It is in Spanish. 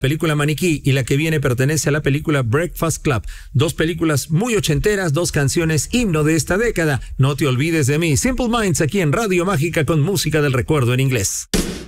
película Maniquí, y la que viene pertenece a la película Breakfast Club. Dos películas muy ochenteras, dos canciones himno de esta década. No te olvides de mí. Simple Minds aquí en Radio Mágica con música del recuerdo en inglés.